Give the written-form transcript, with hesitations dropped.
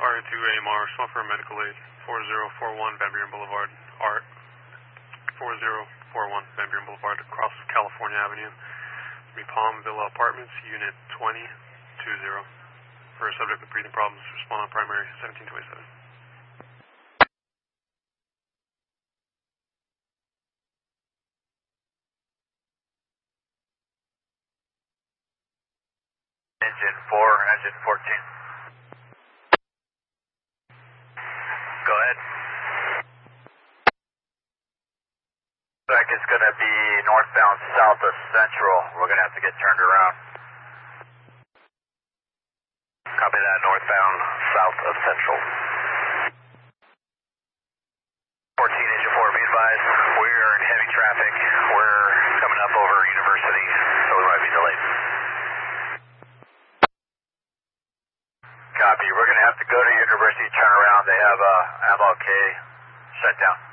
R2 AMR, respond for medical aid. 4041 Van Buren Boulevard. 4041 Van Buren Boulevard, across California Avenue. Be Palm Villa Apartments, Unit 2020. For a subject with breathing problems, respond on primary 1727. Engine 4, engine 14. Go ahead. Track is going to be northbound south of Central. We're going to have to get turned around. Copy that, northbound south of Central. 14, engine 4, be advised, we're in heavy traffic. We're coming up over University, so we might be delayed. Copy, we're going to have to go to University, turn around. They have MLK shut down.